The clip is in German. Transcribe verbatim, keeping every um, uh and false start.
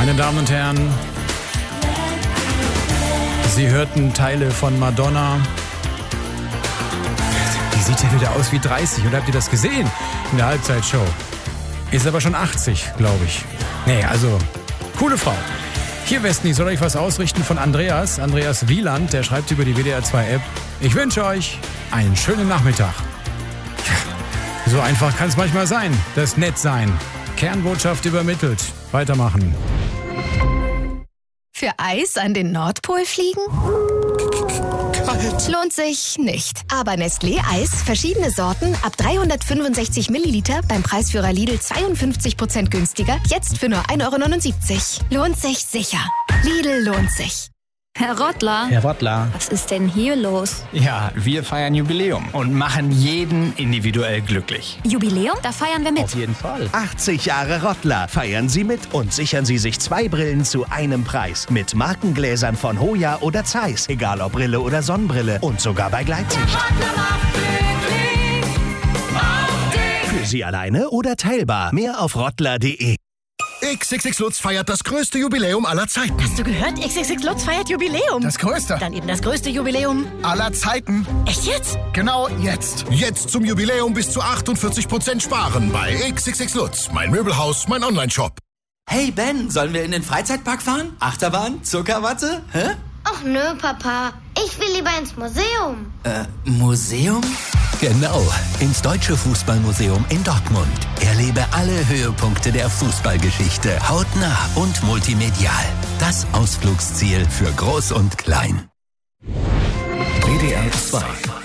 Meine Damen und Herren, Sie hörten Teile von Madonna. Die sieht ja wieder aus wie dreißig, oder habt ihr das gesehen in der Halbzeitshow? Ist aber schon achtzig, glaube ich. Nee, also, coole Frau. Hier Westen, ich soll euch was ausrichten von Andreas, Andreas Wieland, der schreibt über die W D R zwei App. Ich wünsche euch einen schönen Nachmittag. Ja, so einfach kann es manchmal sein, das Nettsein. Kernbotschaft übermittelt. Weitermachen. Für Eis an den Nordpol fliegen? Kalt. Lohnt sich nicht. Aber Nestlé Eis, verschiedene Sorten, ab dreihundertfünfundsechzig Milliliter, beim Preisführer Lidl zweiundfünfzig Prozent günstiger, jetzt für nur ein Euro neunundsiebzig. Lohnt sich sicher. Lidl lohnt sich. Herr Rottler. Herr Rottler. Was ist denn hier los? Ja, wir feiern Jubiläum und machen jeden individuell glücklich. Jubiläum? Da feiern wir mit. Auf jeden Fall. achtzig Jahre Rottler. Feiern Sie mit und sichern Sie sich zwei Brillen zu einem Preis. Mit Markengläsern von Hoya oder Zeiss. Egal ob Brille oder Sonnenbrille. Und sogar bei Gleitsicht. Für Sie alleine oder teilbar. Mehr auf rottler punkt de. X X X Lutz feiert das größte Jubiläum aller Zeiten. Hast du gehört? X X X Lutz feiert Jubiläum. Das größte Dann eben das größte Jubiläum aller Zeiten. Echt jetzt? Genau jetzt. Jetzt zum Jubiläum bis zu achtundvierzig Prozent sparen bei X X X Lutz. Mein Möbelhaus, mein Online-Shop. Hey Ben, sollen wir in den Freizeitpark fahren? Achterbahn? Zuckerwatte? Hä? Ach nö, Papa. Ich will lieber ins Museum. Äh, Museum? Genau, ins Deutsche Fußballmuseum in Dortmund. Erlebe alle Höhepunkte der Fußballgeschichte hautnah und multimedial. Das Ausflugsziel für Groß und Klein. W D R zwei